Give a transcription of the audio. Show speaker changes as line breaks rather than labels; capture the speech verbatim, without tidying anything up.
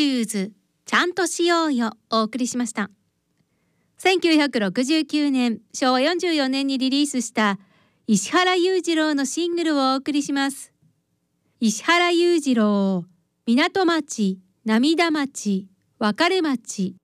リューズちゃんとしようよお送りしました。せんきゅうひゃくろくじゅうきゅうねんしょうわよんじゅうよねんにリリースした石原裕次郎のシングルをお送りします。石原裕次郎、港町、涙町、別れ町。